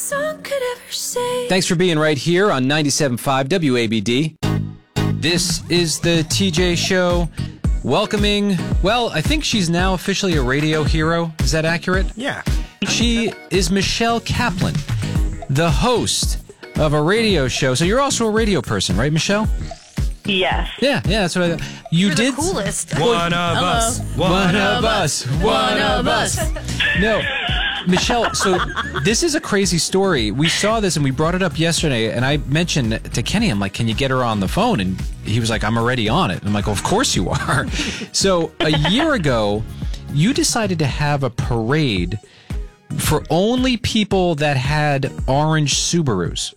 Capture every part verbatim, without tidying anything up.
song could ever say. Thanks for being right here on ninety-seven point five W A B D. This is the T J Show. Welcoming, well, I think she's now officially a radio hero. Is that accurate? Yeah. She is Michelle Kaplan, the host of a radio show. So you're also a radio person, right, Michelle? Yes. Yeah, yeah, that's what I You You're did. the coolest. One of Hello. us. One of us. One of us. No, Michelle, so this is a crazy story. We saw this and we brought it up yesterday, and I mentioned to Kenny, I'm like, can you get her on the phone? And he was like, I'm already on it. And I'm like, well, of course you are. So a year ago, you decided to have a parade for only people that had orange Subarus.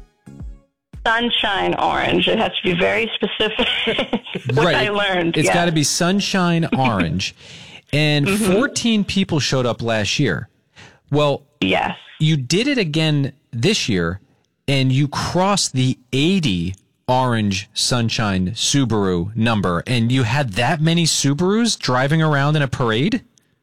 Sunshine orange. It has to be very specific, which Right. I learned. It's yeah. got to be sunshine orange. And Mm-hmm. fourteen people showed up last year. Well, Yes. you did it again this year, and you crossed the eighty orange sunshine Subaru number, and you had that many Subarus driving around in a parade?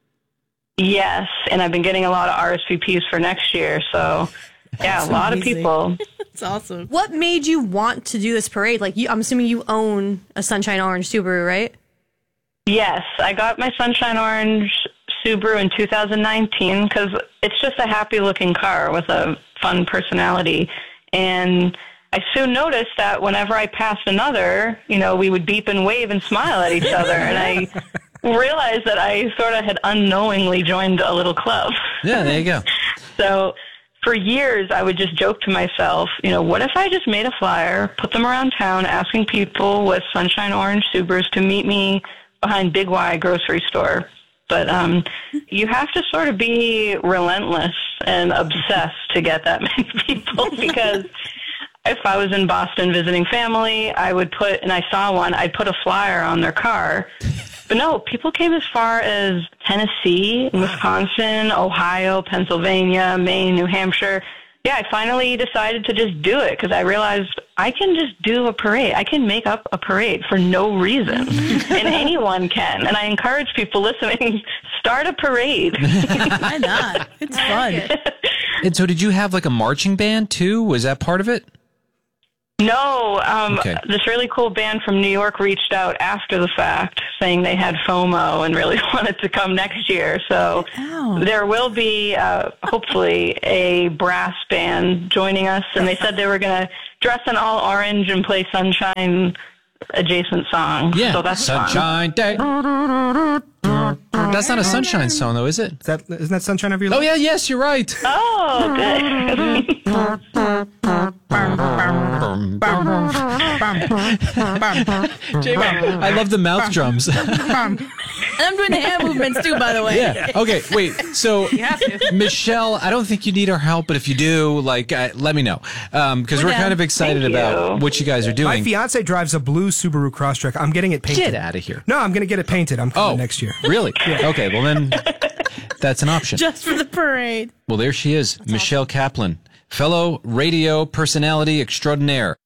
Yes, and I've been getting a lot of R S V Ps for next year, so yeah, a lot amazing. of people. It's awesome. What made you want to do this parade? Like, you, I'm assuming you own a Sunshine Orange Subaru, right? Yes, I got my Sunshine Orange Subaru in two thousand nineteen because it's just a happy-looking car with a fun personality, and I soon noticed that whenever I passed another, you know, we would beep and wave and smile at each other, and I realized that I sort of had unknowingly joined a little club. Yeah, there you go. So for years, I would just joke to myself, you know, what if I just made a flyer, put them around town, asking people with Sunshine Orange Subarus to meet me behind Big Y grocery store. But um, you have to sort of be relentless and obsessed to get that many people, because if I was in Boston visiting family, I would put, and I saw one, I'd put a flyer on their car. But no, people came as far as Tennessee, Wisconsin, Ohio, Pennsylvania, Maine, New Hampshire. Yeah, I finally decided to just do it because I realized I can just do a parade. I can make up a parade for no reason, and anyone can. And I encourage people listening, start a parade. Why not? It's fun. And so did you have like a marching band too? Was that part of it? No, um, Okay. this really cool band from New York reached out after the fact saying they had FOMO and really wanted to come next year. So Ow. there will be, uh, hopefully, a brass band joining us. And they said they were going to dress in all orange and play Sunshine adjacent songs. Yeah. So that's fun. Sunshine Day. That's not a Sunshine song though, is it? Is that, isn't that Sunshine of Your Oh Life? yeah, yes, you're right. Oh, good. J-Bone, I love the mouth drums. And I'm doing the hand movements too, by the way. Yeah. Okay. Wait. So, have to. Michelle, I don't think you need our help, but if you do, like, uh, let me know, because um, we're We're kind down. of excited Thank about you. what you guys are My doing. fiance drives a blue Subaru Crosstrek. I'm getting it painted. Get out of here. No, I'm going to get it painted. I'm coming Oh, next year. Really? Okay. Well, then that's an option. Just for the parade. Well, there she is, Michelle Kaplan, fellow radio personality extraordinaire.